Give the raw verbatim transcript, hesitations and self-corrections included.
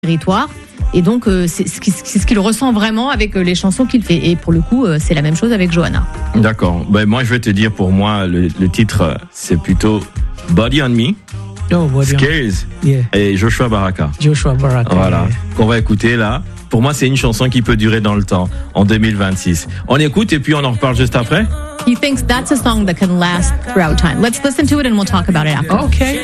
territoire. Et donc, euh, c'est, ce qui- c'est ce qu'il ressent vraiment avec euh, les chansons qu'il fait. Et pour le coup, euh, c'est la même chose avec Johanna. D'accord. Ben, moi, je vais te dire, pour moi, le, le titre, euh, c'est plutôt Body on Me, Oh, what do you- Scares Yeah, et Joshua Baraka. Joshua Baraka. Voilà. yeah. Qu'on va écouter là. Pour moi, c'est une chanson qui peut durer dans le temps, en deux mille vingt-six. On écoute et puis on en reparle juste après. He thinks that's a song that can last throughout time. Let's listen to it and we'll talk about it after. Okay.